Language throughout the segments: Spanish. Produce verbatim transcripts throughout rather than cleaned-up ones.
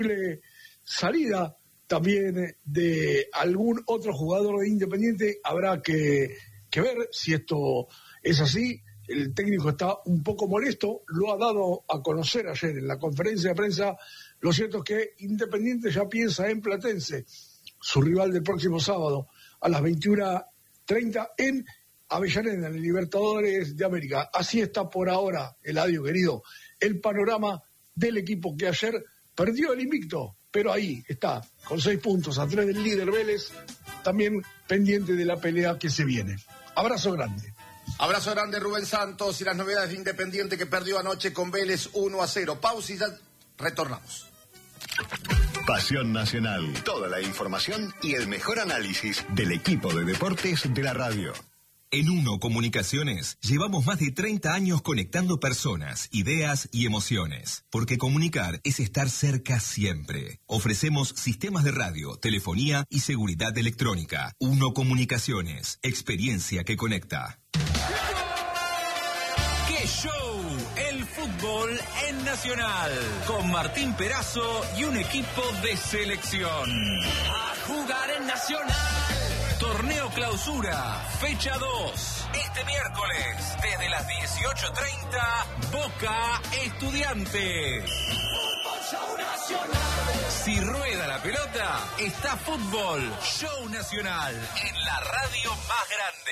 salida también de algún otro jugador de Independiente. Habrá que, que ver si esto es así. El técnico está un poco molesto, lo ha dado a conocer ayer en la conferencia de prensa. Lo cierto es que Independiente ya piensa en Platense, su rival del próximo sábado a las veintiuna treinta en Avellaneda, en el Libertadores de América. Así está por ahora, Eladio querido, el panorama del equipo que ayer perdió el invicto, pero ahí está, con seis puntos a tres del líder Vélez, también pendiente de la pelea que se viene. Abrazo grande. Abrazo grande, Rubén Santos, y las novedades de Independiente que perdió anoche con Vélez uno a cero. Pausa y ya retornamos. Pasión Nacional. Toda la información y el mejor análisis del equipo de deportes de la radio. En Uno Comunicaciones llevamos más de treinta años conectando personas, ideas y emociones. Porque comunicar es estar cerca siempre. Ofrecemos sistemas de radio, telefonía y seguridad electrónica. Uno Comunicaciones. Experiencia que conecta. ¡Qué show! El fútbol en Nacional. Con Martín Perazo y un equipo de selección. A jugar en Nacional. Torneo Clausura, fecha dos. Este miércoles, desde las dieciocho treinta, Boca Estudiantes. Fútbol Show Nacional. Si rueda la pelota, está Fútbol Show Nacional en la radio más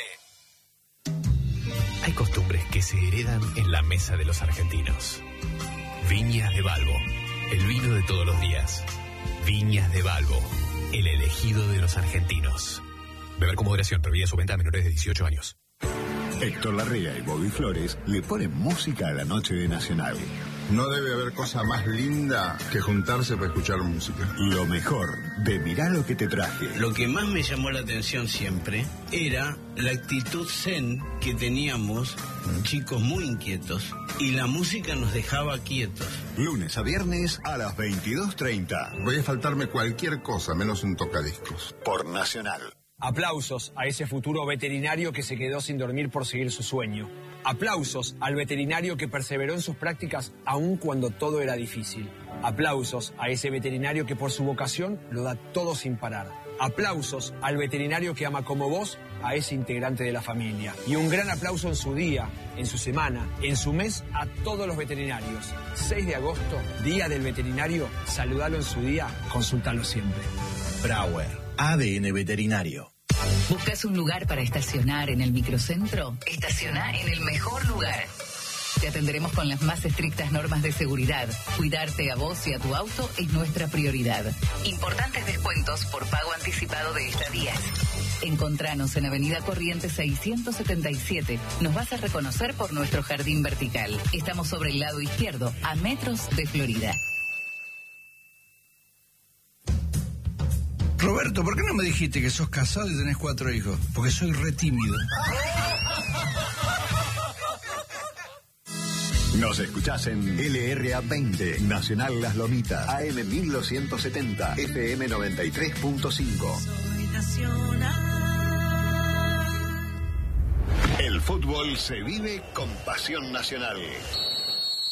grande. Hay costumbres que se heredan en la mesa de los argentinos. Viñas de Balbo, el vino de todos los días. Viñas de Balbo, el elegido de los argentinos. Beber con moderación, prohibida su venta a menores de dieciocho años. Héctor Larrea y Bobby Flores le ponen música a la noche de Nacional. No debe haber cosa más linda que juntarse para escuchar música. Lo mejor de Mirá lo que te traje. Lo que más me llamó la atención siempre era la actitud zen que teníamos, chicos muy inquietos, y la música nos dejaba quietos. Lunes a viernes a las veintidós treinta. Voy a faltarme cualquier cosa, menos un tocadiscos. Por Nacional. Aplausos a ese futuro veterinario que se quedó sin dormir por seguir su sueño. Aplausos al veterinario que perseveró en sus prácticas aun cuando todo era difícil. Aplausos a ese veterinario que por su vocación lo da todo sin parar. Aplausos al veterinario que ama como vos a ese integrante de la familia. Y un gran aplauso en su día, en su semana, en su mes a todos los veterinarios. seis de agosto, Día del Veterinario. Saludalo en su día, consultalo siempre. Brauer. A D N Veterinario. ¿Buscas un lugar para estacionar en el microcentro? Estaciona en el mejor lugar. Te atenderemos con las más estrictas normas de seguridad. Cuidarte a vos y a tu auto es nuestra prioridad. Importantes descuentos por pago anticipado de estadías. Encontranos en Avenida Corrientes seiscientos setenta y siete. Nos vas a reconocer por nuestro jardín vertical. Estamos sobre el lado izquierdo, a metros de Florida. Roberto, ¿por qué no me dijiste que sos casado y tenés cuatro hijos? Porque soy re tímido. Nos escuchás en L R A veinte, Nacional Las Lomitas, A M mil doscientos setenta, F M noventa y tres punto cinco. Soy nacional. El fútbol se vive con Pasión Nacional.